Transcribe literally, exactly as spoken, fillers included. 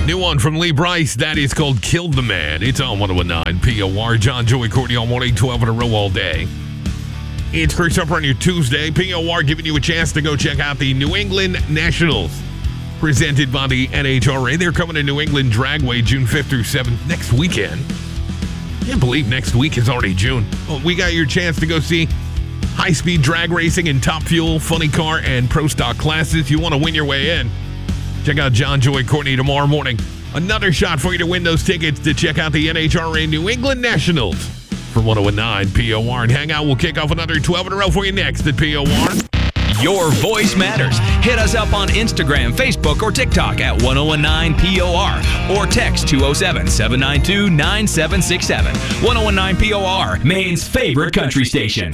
New one from Lee Brice. That is called Killed the Man. It's on one oh one nine P O R. John, Joey, Courtney all morning, twelve in a row all day. It's Chris Upper on your Tuesday. P O R giving you a chance to go check out the New England Nationals, presented by the N H R A. They're coming to New England Dragway June fifth through seventh next weekend. Can't believe next week is already June. Well, we got your chance to go see high-speed drag racing and top fuel, funny car, and pro stock classes. You want to win your way in? Check out John, Joey, Courtney tomorrow morning. Another shot for you to win those tickets to check out the N H R A New England Nationals for one oh nine P O R. And hang out, we'll kick off another twelve in a row for you next at P O R. Your voice matters. Hit us up on Instagram, Facebook, or TikTok at one oh nine P O R or text two oh seven, seven nine two, nine seven six seven. one oh nine P O R, Maine's favorite country station.